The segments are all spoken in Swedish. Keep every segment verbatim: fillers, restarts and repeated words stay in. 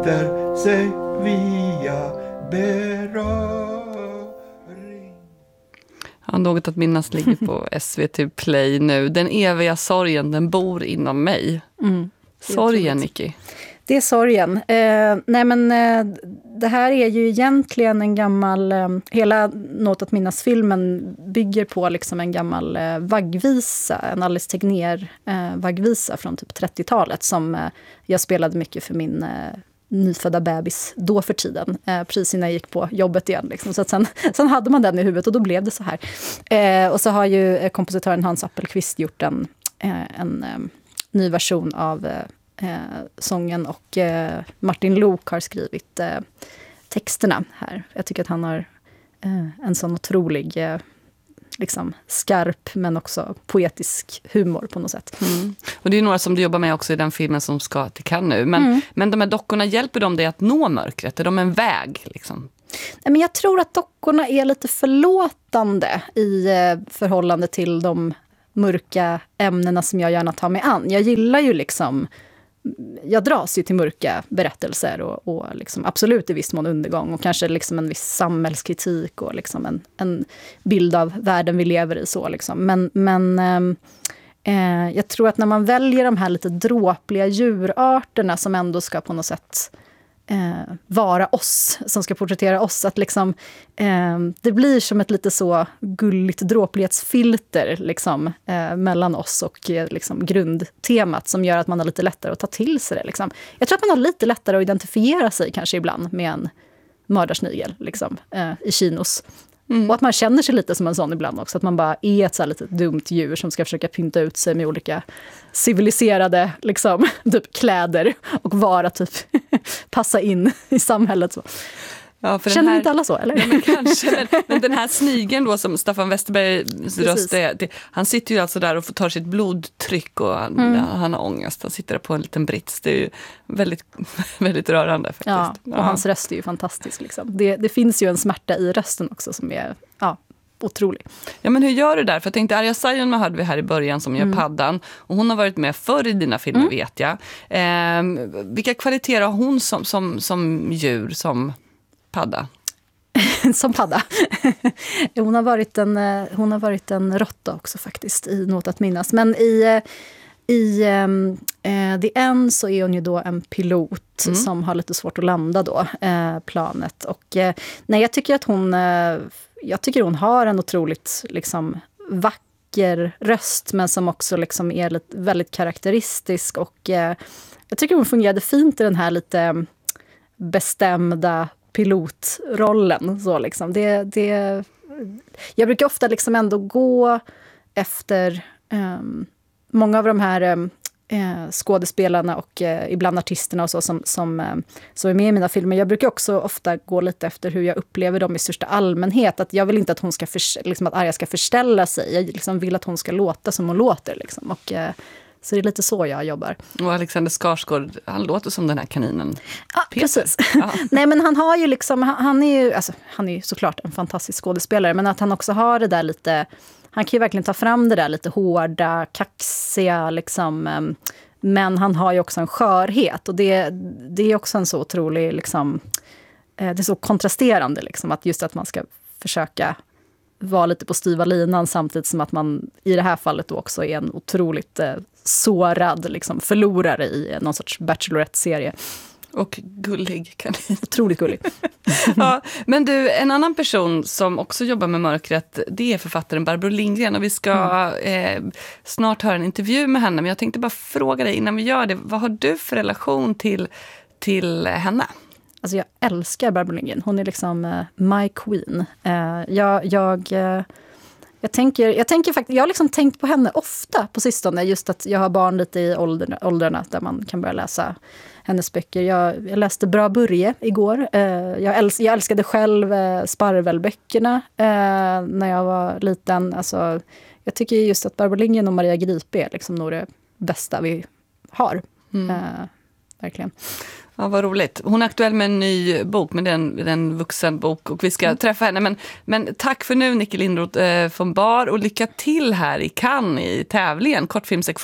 sätter sig via beröring. Ja, något att minnas ligger på S V T Play nu. Den eviga sorgen, den bor inom mig. Mm. Sorgen, Nicky. Det är sorgen. Eh, nej men eh, det här är ju egentligen en gammal... Eh, hela Något att minnas-filmen bygger på liksom en gammal eh, vaggvisa. En Alice Tegnér eh, vaggvisa från typ trettiotalet som eh, jag spelade mycket för min... Eh, nyfödda bebis då för tiden, eh, precis innan jag gick på jobbet igen. Liksom. Så att sen, sen hade man den i huvudet och då blev det så här. Eh, och så har ju eh, kompositören Hans Appelqvist gjort en, eh, en eh, ny version av eh, eh, sången och eh, Martin Lok har skrivit eh, texterna här. Jag tycker att han har eh, en sån otrolig eh, liksom skarp men också poetisk humor på något sätt. Mm. Och det är några som du jobbar med också i den filmen som ska till Cannes nu. Men, mm. men de här dockorna, hjälper de dig att nå mörkret? Är de en väg liksom? Nej, men jag tror att dockorna är lite förlåtande i eh, förhållande till de mörka ämnena som jag gärna tar mig an. Jag gillar ju liksom jag dras ju till mörka berättelser och, och liksom absolut i viss mån undergång och kanske liksom en viss samhällskritik och liksom en, en bild av världen vi lever i. Så liksom. Men, men eh, jag tror att när man väljer de här lite dråpliga djurarterna som ändå ska på något sätt eh, vara oss, som ska porträttera oss, att liksom, eh, det blir som ett lite så gulligt dråplighetsfilter liksom, eh, mellan oss och eh, liksom, grundtemat som gör att man har lite lättare att ta till sig det. Liksom. Jag tror att man har lite lättare att identifiera sig kanske ibland med en mördarsnigel liksom, eh, i kinos. Mm. Och att man känner sig lite som en sån ibland också. Att man bara är ett så här lite dumt djur som ska försöka pynta ut sig med olika civiliserade liksom, typ kläder och vara typ passa in i samhället. Så. Ja, för känner här, inte alla så, eller? Ja, men kanske. Men, men den här snigeln då som Staffan Westerbergs röst är, det, han sitter ju alltså där och får ta sitt blodtryck och han, mm. han har ångest. Han sitter där på en liten brits. Det är ju väldigt, väldigt rörande faktiskt. Ja, och ja. hans röst är ju fantastisk. Liksom. Det, det finns ju en smärta i rösten också som är ja, otrolig. Ja, men hur gör du där? För jag tänkte, Arja Saijonmaa hade vi här i början som gör mm. paddan. Och hon har varit med förr i dina filmer, mm. vet jag. Eh, vilka kvaliteter har hon som, som, som djur, som padda? Som padda. hon, har varit en, hon har varit en råtta också faktiskt, i Något att minnas. Men i, i eh, The End så är hon ju då en pilot mm. som har lite svårt att landa då, eh, planet. Och eh, nej, jag tycker att hon, eh, jag tycker hon har en otroligt liksom, vacker röst, men som också liksom är lite, väldigt karaktäristisk. Och eh, jag tycker hon fungerade fint i den här lite bestämda pilotrollen. Så liksom. det, det, jag brukar ofta liksom ändå gå efter um, många av de här um, eh, skådespelarna och eh, ibland artisterna och så som, som, eh, som är med i mina filmer. Jag brukar också ofta gå lite efter hur jag upplever dem i största allmänhet. Att jag vill inte att hon ska för, liksom att Arja ska förställa sig. Jag liksom vill att hon ska låta som hon låter. Liksom. Och eh, så det är lite så jag jobbar. Och Alexander Skarsgård, han låter som den här kaninen. Ja, Peter. Precis. Ja. Nej, men han har ju liksom, han är ju, alltså, han är ju såklart en fantastisk skådespelare, men att han också har det där lite, han kan ju verkligen ta fram det där lite hårda, kaxiga, liksom, men han har ju också en skörhet, och det, det är också en så otrolig, liksom, det är så kontrasterande, liksom, att just att man ska försöka vara lite på styva linan samtidigt som att man i det här fallet då också är en otroligt eh, sårad liksom, förlorare i någon sorts Bachelorette-serie. Och gullig kanin. Otroligt gullig. Ja, men du, en annan person som också jobbar med mörkret, det är författaren Barbro Lindgren, och vi ska mm. eh, snart höra en intervju med henne, men jag tänkte bara fråga dig innan vi gör det, vad har du för relation till, till henne? Alltså jag älskar Barbro Lindgren. Hon är liksom uh, my queen. Uh, jag, jag, uh, jag tänker, jag tänker faktiskt, jag har liksom tänkt på henne ofta på sistone. Just att jag har barn lite i ålder, åldrarna där man kan börja läsa hennes böcker. Jag, jag läste Bra Börje igår. Uh, jag, äls, jag älskade själv uh, Sparvelböckerna uh, när jag var liten. Alltså, jag tycker just att Barbro Lindgren och Maria Gripe är liksom nog det bästa vi har. Mm. Uh, verkligen. Ja, vad roligt. Hon är aktuell med en ny bok, men det är en, en vuxen bok, och vi ska mm. träffa henne. Men, men tack för nu, Nicky Lindroth eh, från Bar, och lycka till här i Cannes i tävlingen, kortfilmsektionen.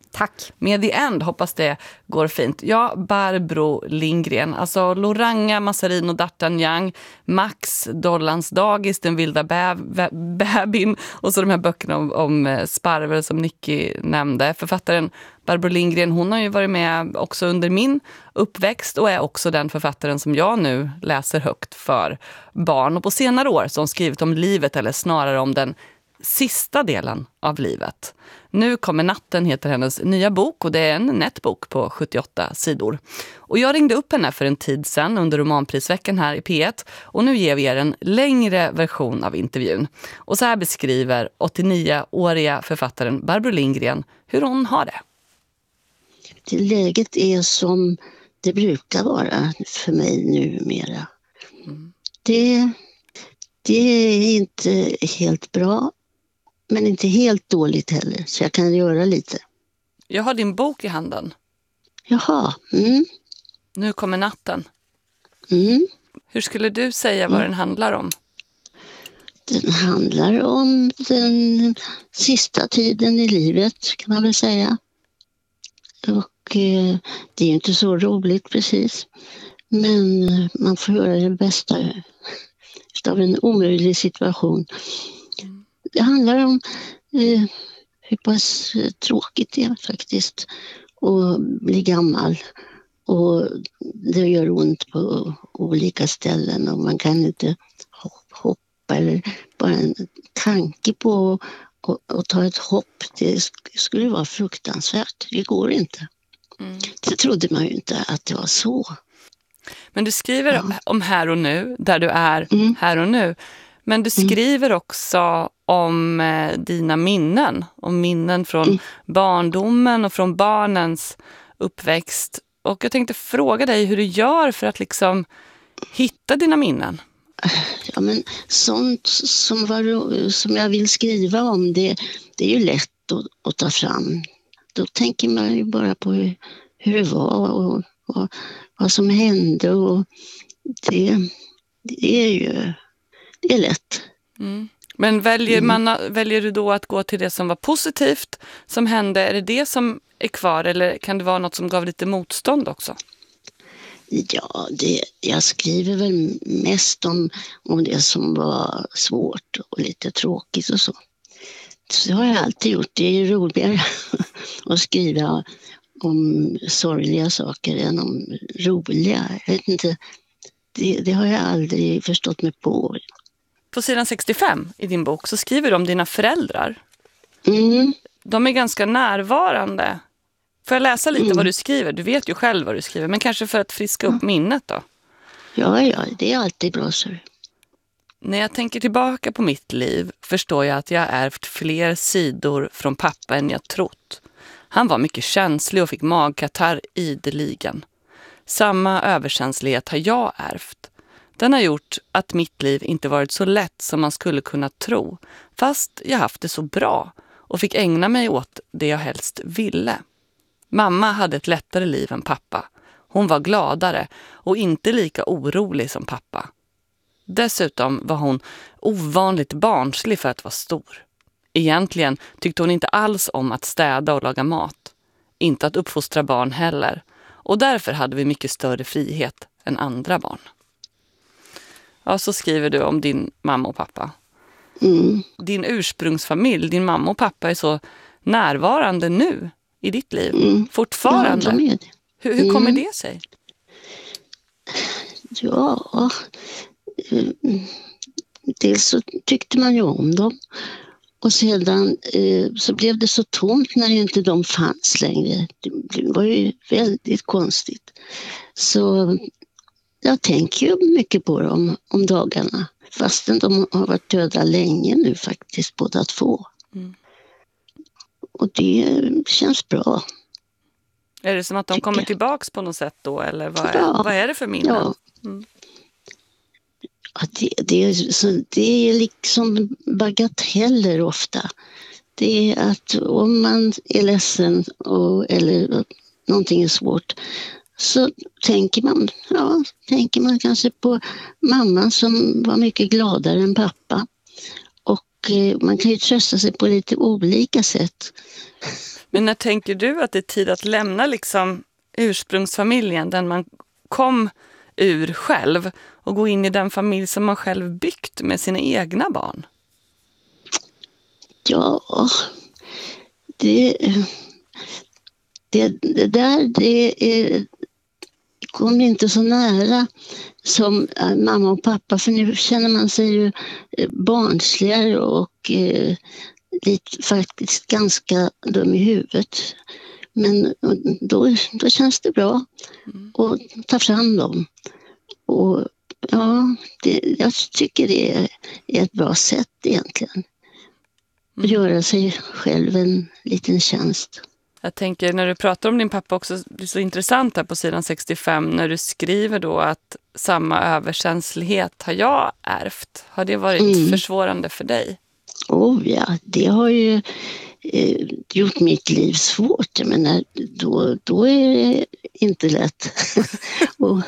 Tack. Med The End, hoppas det går fint. Ja, Barbro Lindgren, alltså Loranga, Mazarin och D'Artagnan, Max, Dollans dagis, Den vilda bäv, bäbin och så de här böckerna om, om sparver som Nicky nämnde. Författaren Barbro Lindgren, hon har ju varit med också under min uppväxt och är också den författaren som jag nu läser högt för barn. Och på senare år som skrivit om livet, eller snarare om den sista delen av livet. Nu kommer natten heter hennes nya bok och det är en nätbok på sjuttioåtta sidor. Och jag ringde upp henne för en tid sedan under romanprisveckan här i P ett och nu ger vi er en längre version av intervjun. Och så här beskriver åttionioåriga författaren Barbro Lindgren hur hon har det. Det läget är som det brukar vara för mig numera. Mm. Det, det är inte helt bra. Men inte helt dåligt heller, så jag kan göra lite. Jag har din bok i handen. Jaha. Mm. Nu kommer natten. Mm. Hur skulle du säga vad mm. den handlar om? Den handlar om den sista tiden i livet, kan man väl säga. Och eh, det är ju inte så roligt precis. Men man får göra det bästa av en omöjlig situation. Det handlar om eh, hur pass tråkigt det är faktiskt att bli gammal. Och det gör ont på olika ställen och man kan inte hoppa eller bara en tanke på att ta ett hopp. Det skulle vara fruktansvärt. Det går inte. Mm. Det trodde man ju inte att det var så. Men du skriver ja. om här och nu, där du är mm. här och nu. Men du skriver mm. också om eh, dina minnen. Om minnen från mm. barndomen och från barnens uppväxt. Och jag tänkte fråga dig hur du gör för att liksom hitta dina minnen. Ja, men sånt som, var, som jag vill skriva om, det, det är ju lätt att, att ta fram. Då tänker man ju bara på hur, hur det var och, och vad som hände. Och det, det är ju... Det är lätt. Mm. Men väljer, mm. man, väljer du då att gå till det som var positivt som hände? Är det det som är kvar eller kan det vara något som gav lite motstånd också? Ja, det, jag skriver väl mest om, om det som var svårt och lite tråkigt och så. Så har jag alltid gjort. Det är ju roligare att skriva om sorgliga saker än om roliga. Jag vet inte, det, det har jag aldrig förstått mig på. På sidan sextiofem i din bok så skriver du om dina föräldrar. Mm. De är ganska närvarande. Får jag läsa lite mm. vad du skriver? Du vet ju själv vad du skriver, men kanske för att friska upp ja. minnet då. Ja, ja, det är alltid bra så. När jag tänker tillbaka på mitt liv förstår jag att jag ärvt fler sidor från pappa än jag trott. Han var mycket känslig och fick magkatarr ideligen. Samma överkänslighet har jag ärvt. Den har gjort att mitt liv inte varit så lätt som man skulle kunna tro, fast jag haft det så bra och fick ägna mig åt det jag helst ville. Mamma hade ett lättare liv än pappa. Hon var gladare och inte lika orolig som pappa. Dessutom var hon ovanligt barnslig för att vara stor. Egentligen tyckte hon inte alls om att städa och laga mat. Inte att uppfostra barn heller. Och därför hade vi mycket större frihet än andra barn. Ja, så skriver du om din mamma och pappa. Mm. Din ursprungsfamilj, din mamma och pappa är så närvarande nu i ditt liv. Mm. Fortfarande. Ja, de är det. Hur, hur kommer mm. det sig? Ja, dels så tyckte man ju om dem. Och sedan eh, så blev det så tomt när inte de fanns längre. Det var ju väldigt konstigt. Så jag tänker ju mycket på dem om dagarna. Fastän de har varit döda länge nu faktiskt, båda två. Mm. Och det känns bra. Är det som att de kommer tillbaks på något sätt då? Eller vad är, ja. vad är det för minnen? Ja. Mm. Ja, det, det, är, så, det är liksom bagateller ofta. Det är att om man är ledsen och, eller någonting är svårt så tänker man, ja, tänker man kanske på mamman som var mycket gladare än pappa. Och eh, man kan ju trösta sig på lite olika sätt. Men när tänker du att det är tid att lämna liksom ursprungsfamiljen, den man kom ur själv, och gå in i den familj som man själv byggt med sina egna barn? Ja, det, det, det där det är, kom inte så nära som mamma och pappa, för nu känner man sig ju barnsligare och eh, lite, faktiskt ganska dum i huvudet. Men då, då känns det bra att ta fram dem. Och ja, det, jag tycker det är ett bra sätt egentligen. Att göra sig själv en liten tjänst. Jag tänker, när du pratar om din pappa också, det är så intressant här på sidan sextiofem när du skriver då att samma överkänslighet har jag ärvt. Har det varit mm. försvårande för dig? Oh ja, det har ju eh, gjort mitt liv svårt. Jag menar, då, då är det inte lätt. Och,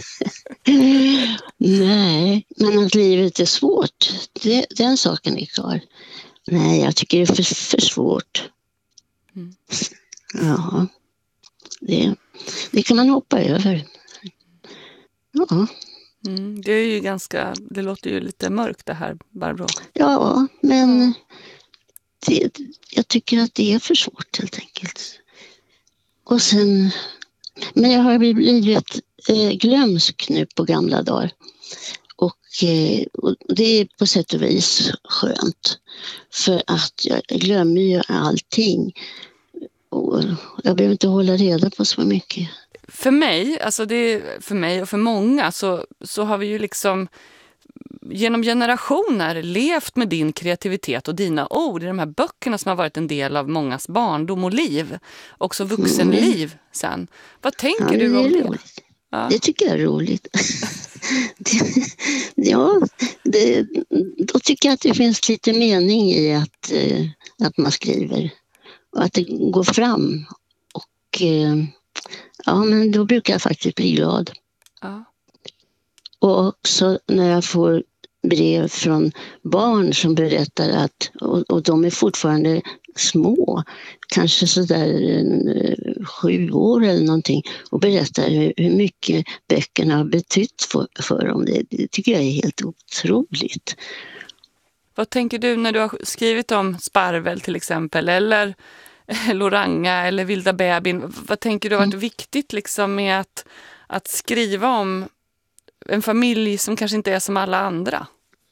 nej, men att livet är svårt, det, den saken är klar. Nej, jag tycker det är för, för svårt. Mm. Ja, det, det kan man hoppa över. Ja. Mm, det är ju ganska, det låter ju lite mörkt det här, Barbro. Ja, men det, jag tycker att det är för svårt helt enkelt. Och sen, men jag har blivit eh, glömsk nu på gamla dagar. Och, eh, och det är på sätt och vis skönt. För att jag glömmer ju allting. Och jag behöver inte hålla reda på så mycket. För mig, alltså det, för mig och för många så, så har vi ju liksom genom generationer levt med din kreativitet och dina ord i de här böckerna som har varit en del av mångas barndom och liv. Också vuxenliv mm. sen. Vad tänker ja, du om det? Ja. Det tycker jag är roligt. det, ja, det, då tycker jag att det finns lite mening i att, eh, att man skriver. Och att det går fram. Och eh, ja, men då brukar jag faktiskt bli glad. Ja. Och också när jag får brev från barn som berättar att, och, och de är fortfarande små, kanske sådär en, sju år eller någonting, och berättar hur, hur mycket böckerna har betytt för, för dem. Det, det tycker jag är helt otroligt. Vad tänker du när du har skrivit om Sparvel till exempel, eller Loranga eller Vilda bebin? Vad tänker du har varit mm. viktigt liksom med att, att skriva om en familj som kanske inte är som alla andra?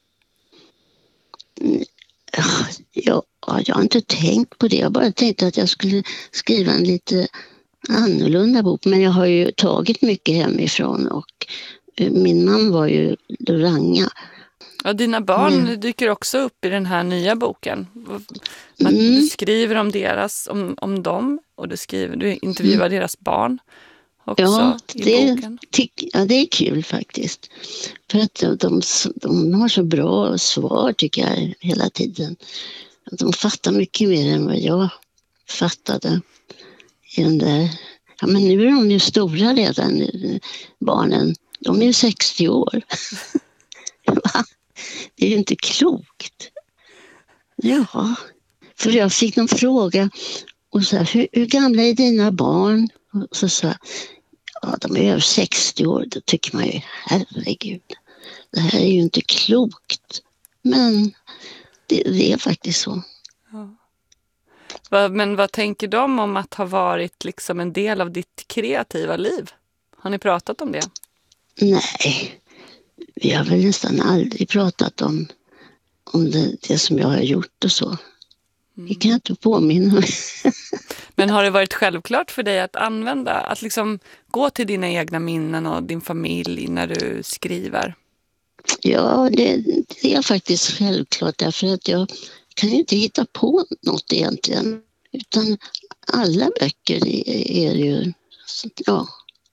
Ja, jag har inte tänkt på det. Jag bara tänkte att jag skulle skriva en lite annorlunda bok. Men jag har ju tagit mycket hemifrån och min man var ju Loranga. Ja, dina barn mm. dyker också upp i den här nya boken. Man, mm. Du skriver om deras, om, om dem, och du, skriver, du intervjuar mm. deras barn också ja, i det, boken. Tyck, ja, det är kul faktiskt. För att de, de, de har så bra svar tycker jag hela tiden. De fattar mycket mer än vad jag fattade i den där. Ja, men nu är de ju stora redan, barnen. De är ju sextio år. Va? Det är ju inte klokt. Ja, för jag fick någon fråga och så här, hur, hur gamla är dina barn? Och så sa jag, ja, de är över sextio år. Då tycker man ju, herregud, det här är ju inte klokt. Men det, det är faktiskt så. Ja. Men vad tänker de om att ha varit liksom en del av ditt kreativa liv? Har ni pratat om det? Nej. Vi har väl nästan aldrig pratat om, om det, det som jag har gjort och så. Mm. Det kan jag inte påminna mig. Men har det varit självklart för dig att använda, att liksom gå till dina egna minnen och din familj när du skriver? Ja, det, det är faktiskt självklart därför att jag kan ju inte hitta på något egentligen. Utan alla böcker är, är ju ja,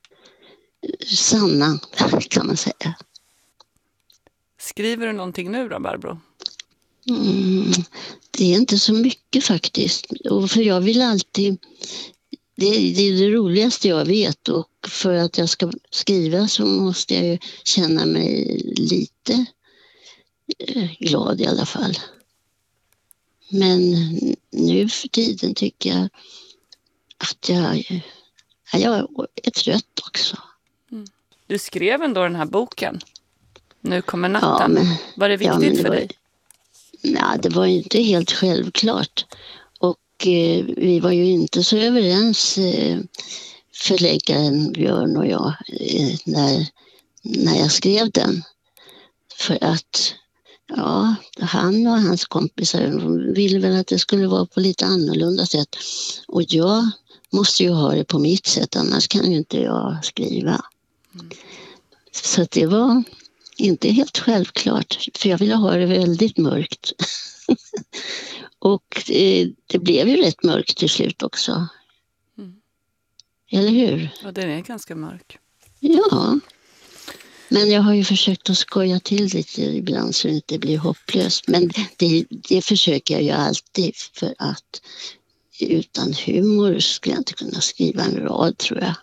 sanna kan man säga. Skriver du någonting nu då, Barbro? Mm, det är inte så mycket faktiskt. Och för jag vill alltid... Det, det är det roligaste jag vet. Och för att jag ska skriva så måste jag ju känna mig lite eh, glad i alla fall. Men nu för tiden tycker jag att jag, jag är trött också. Du skrev ändå den här boken. Nu kommer natten. Ja, men, var det viktigt ja, men det för var, dig? Nej, det var ju inte helt självklart. Och eh, vi var ju inte så överens, eh, förläggaren Björn och jag, eh, när, när jag skrev den. För att ja, han och hans kompisar ville väl att det skulle vara på lite annorlunda sätt. Och jag måste ju ha det på mitt sätt, annars kan ju inte jag skriva. Mm. Så det var inte helt självklart, för jag ville ha det väldigt mörkt. Och det, det blev ju rätt mörkt till slut också. Mm. Eller hur? Ja, den är ganska mörk. Ja. Men jag har ju försökt att skoja till lite ibland så det inte blir hopplöst. Men det, det försöker jag ju alltid, för att utan humor skulle jag inte kunna skriva en rad, tror jag.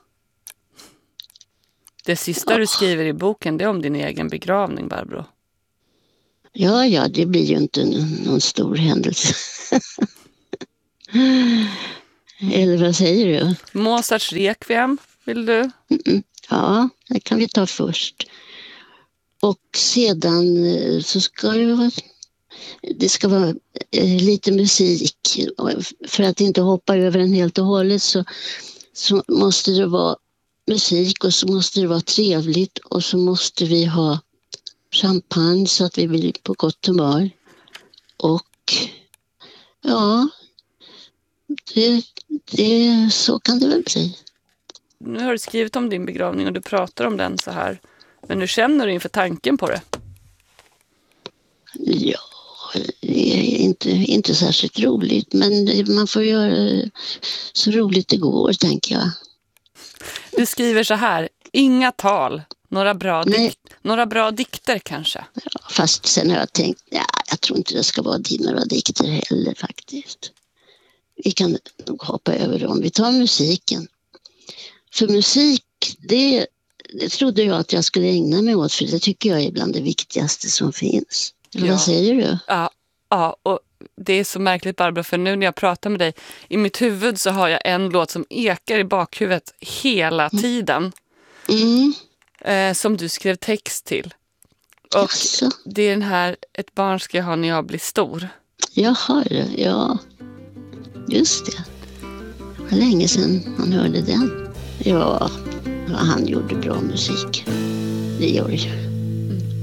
Det sista ja. du skriver i boken, det är om din egen begravning, Barbro. Ja, ja, det blir ju inte någon stor händelse. Eller vad säger du? Mozarts Requiem, vill du? Mm, ja, det kan vi ta först. Och sedan så ska det vara, det ska vara lite musik. För att inte hoppa över den helt och hållet så, så måste det vara musik, och så måste det vara trevligt, och så måste vi ha champagne så att vi blir på gott humör. Och ja, det, det, så kan det väl bli. Nu har du skrivit om din begravning och du pratar om den så här. Men hur känner du inför tanken på det? Ja, det är inte, inte särskilt roligt, men man får göra så roligt det går, tänker jag. Du skriver så här: inga tal, några bra, dik- några bra dikter kanske. Ja, fast sen har jag tänkt, ja, jag tror inte det ska vara några dikter heller faktiskt. Vi kan nog hoppa över dem. Vi tar musiken. För musik, det, det trodde jag att jag skulle ägna mig åt, för det tycker jag är bland det viktigaste som finns. Eller ja. Vad säger du? Ja, ja, och det är så märkligt, Barbro, för nu när jag pratar med dig, i mitt huvud så har jag en låt som ekar i bakhuvudet hela tiden. Mm. Eh, som du skrev text till. Och Jaså. Det är den här, ett barn ska jag ha när jag blir stor. Jaha, ja. Just det. Det var länge sedan man hörde den. Ja, han gjorde bra musik. Det gör det.